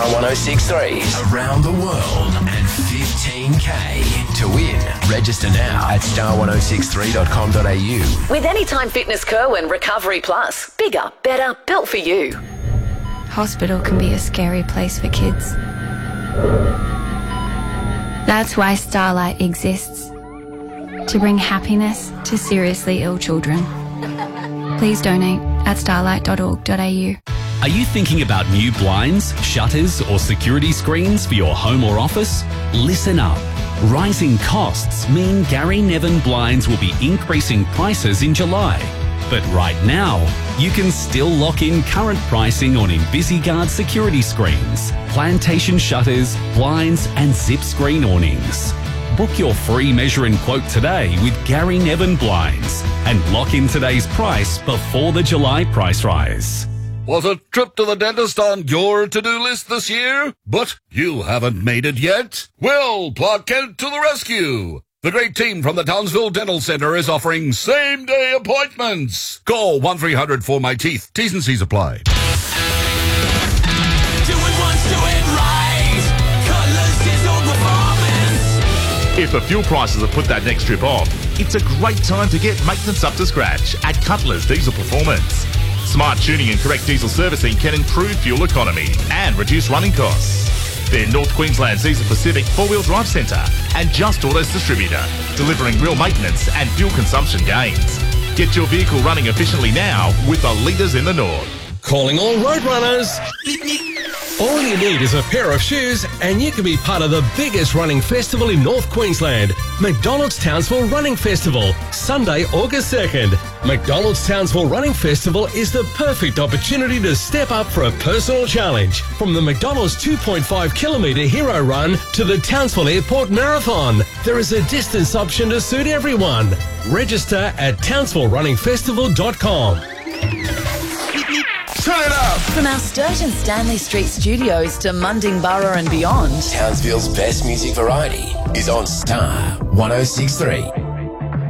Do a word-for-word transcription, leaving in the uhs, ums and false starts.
Star one oh six three. Around the world and fifteen K. To win, register now at star one oh six three dot com dot a u. With Anytime Fitness Kerwin Recovery Plus. Bigger, better, built for you. Hospital can be a scary place for kids. That's why Starlight exists. To bring happiness to seriously ill children. Please donate at starlight dot org dot a u. Are you thinking about new blinds, shutters or security screens for your home or office? Listen up. Rising costs mean Gary Nevin Blinds will be increasing prices in July. But right now, you can still lock in current pricing on InvisiGuard security screens, plantation shutters, blinds and zip screen awnings. Book your free measure and quote today with Gary Nevin Blinds and lock in today's price before the July price rise. Was a trip to the dentist on your to-do list this year? But you haven't made it yet? Well, Clark Kent to the rescue. The great team from the Townsville Dental Centre is offering same-day appointments. Call one three hundred for my teeth. T's and C's apply. Do it once, do it right. Cutlass Diesel Performance. If the fuel prices have put that next trip off, it's a great time to get maintenance up to scratch at Cutlass Diesel Performance. Smart tuning and correct diesel servicing can improve fuel economy and reduce running costs. They're North Queensland's Diesel Pacific four-wheel drive centre and Just Autos distributor, delivering real maintenance and fuel consumption gains. Get your vehicle running efficiently now with the leaders in the north. Calling all road runners. All you need is a pair of shoes and you can be part of the biggest running festival in North Queensland, McDonald's Townsville Running Festival, Sunday, August second. McDonald's Townsville Running Festival is the perfect opportunity to step up for a personal challenge. From the McDonald's two point five kilometre hero run to the Townsville Airport Marathon, there is a distance option to suit everyone. Register at townsville running festival dot com. Turn it up! From our Sturt and Stanley Street studios to Mundingburra and beyond, Townsville's best music variety is on Star one oh six three.